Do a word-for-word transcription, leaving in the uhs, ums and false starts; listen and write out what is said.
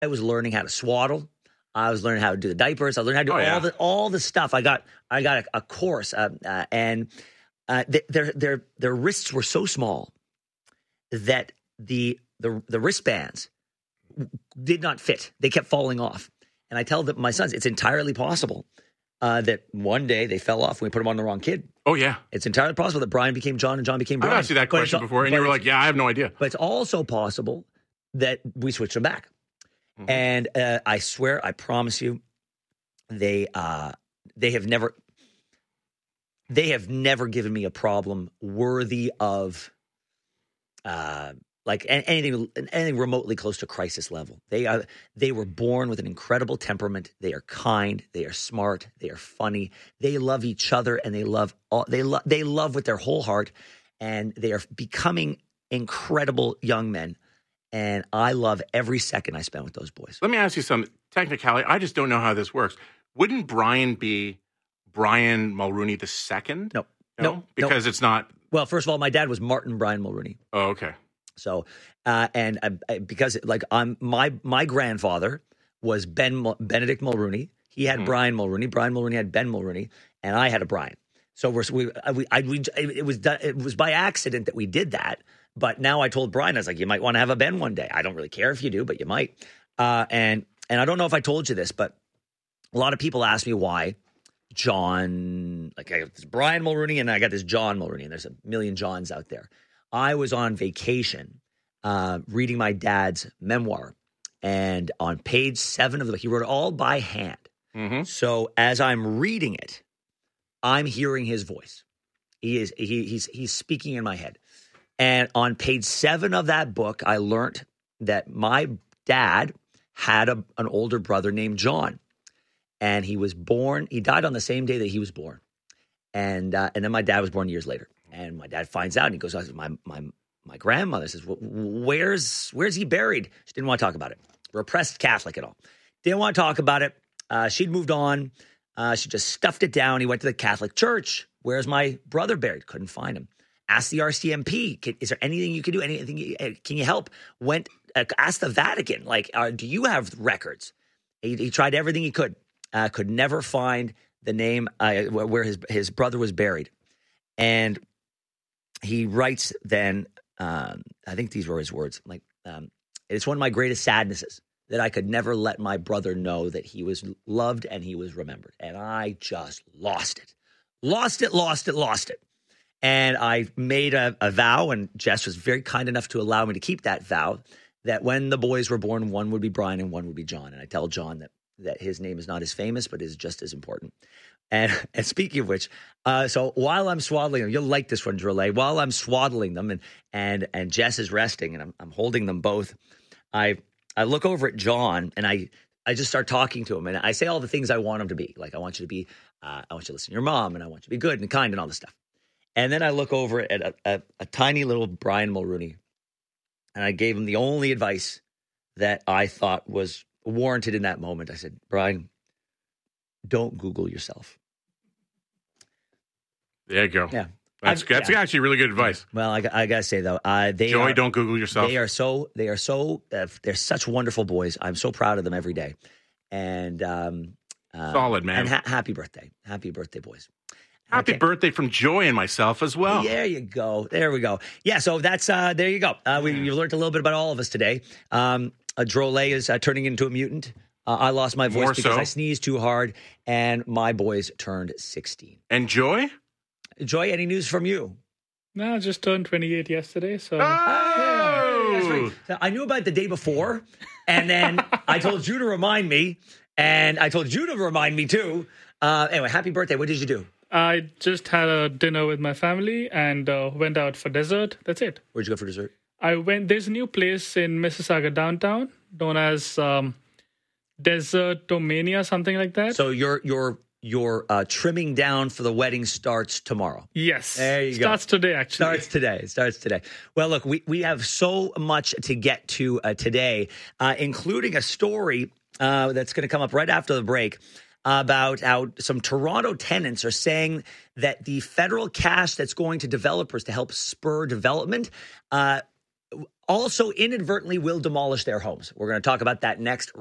I was learning how to swaddle. I was learning how to do the diapers. I learned how to do Oh, all yeah. the all the stuff. I got I got a, a course, uh, uh, and uh, th- their their their wrists were so small that the the the wristbands did not fit. They kept falling off. And I tell them, my sons, it's entirely possible uh, that one day they fell off when we put them on the wrong kid. Oh, yeah. It's entirely possible that Brian became John and John became I've Brian. asked you that But it's question al- before, and but you were it's- like, yeah, I have no idea. But it's also possible that we switched them back. Mhm. And uh, I swear, I promise you, they uh, they have never they have never given me a problem worthy of uh, like a- anything anything remotely close to crisis level. They are they were born with an incredible temperament. They are kind. They are smart. They are funny. They love each other, and they love all they love they love with their whole heart, and they are becoming incredible young men. And I love every second I spend with those boys. Let me ask you some technicality. I just don't know how this works. Wouldn't Brian be Brian Mulrooney the second? No, No, no, because it's not. Well, first of all, my dad was Martin Brian Mulrooney. Oh, okay. So, uh, and I, I, because like I'm my my grandfather was Ben Mul- Benedict Mulrooney. He had Mhm. Brian Mulrooney. Brian Mulrooney had Ben Mulrooney, and I had a Brian. So we're we I- we, I, we it was done, it was by accident that we did that. But now I told Brian, I was like, you might want to have a Ben one day. I don't really care if you do, but you might. Uh, and and I don't know if I told you this, but a lot of people ask me why John, like I got this Brian Mulrooney and I got this John Mulrooney, and there's a million Johns out there. I was on vacation uh, reading my dad's memoir, and on page seven of the book, he wrote it all by hand. Mm-hmm. So as I'm reading it, I'm hearing his voice. He is he, he's he's speaking in my head. And on page seven of that book, I learned that my dad had a, an older brother named John, and he was born. He died on the same day that he was born, and uh, and then my dad was born years later. And my dad finds out, and he goes, "My my my grandmother says, where's where's he buried?" She didn't want to talk about it. Repressed Catholic and all. Didn't want to talk about it. Uh, she'd moved on. Uh, she just stuffed it down. He went to the Catholic Church. Where's my brother buried? Couldn't find him. Asked the R C M P. Can, is there anything you can do? Anything? Can you help? Went. Uh, asked the Vatican. Like, uh, do you have records? He, he tried everything he could. Uh, could never find the name uh, where his his brother was buried. And he writes then. Um, I think these were his words. Like, um, it's one of my greatest sadnesses that I could never let my brother know that he was loved and he was remembered. And I just lost it, lost it, lost it, lost it. And I made a, a vow, and Jess was very kind enough to allow me to keep that vow, that when the boys were born, one would be Brian and one would be John. And I tell John that that his name is not as famous, but is just as important. And, and speaking of which, uh, so while I'm swaddling them, you'll like this one, Drolet. While I'm swaddling them and and and Jess is resting, and I'm, I'm holding them both, I I look over at John, and I I just start talking to him, and I say all the things I want him to be. Like, I want you to be, uh, I want you to listen to your mom, and I want you to be good and kind and all this stuff. And then I look over at a, a, a tiny little Brian Mulrooney, and I gave him the only advice that I thought was warranted in that moment. I said, Brian, don't Google yourself. There you go. Yeah. That's, I've- that's yeah. actually really good advice. Well, I, I got to say, though, uh, they Joy, are, don't Google yourself. They are so, they are so, uh, they're such wonderful boys. I'm so proud of them every day. And, um, uh, Solid, man. And ha- happy birthday. Happy birthday, boys. Happy Okay. birthday from Joy and myself as well. There you go. There we go. Yeah, so that's, uh, there you go. Uh, we, you've learned a little bit about all of us today. Um, uh, Drolet is uh, turning into a mutant. Uh, I lost my voice More because so. I sneezed too hard, and my boys turned sixteen. And Joy? Joy, any news from you? No, I just turned twenty-eight yesterday, so Oh! That's right. So I knew about it the day before, and then I told you to remind me, and I told you to remind me too. Uh, anyway, happy birthday. What did you do? I just had a dinner with my family and uh, went out for dessert. That's it. Where'd you go for dessert? I went. There's a new place in Mississauga downtown known as um, Desertomania, something like that. So your your your uh, trimming down for the wedding starts tomorrow. Yes, There you go. starts today. Actually, Starts today. It starts today. Well, look, we, we have so much to get to uh, today, uh, including a story uh, that's going to come up right after the break about how some Toronto tenants are saying that the federal cash that's going to developers to help spur development uh, also inadvertently will demolish their homes. We're going to talk about that next.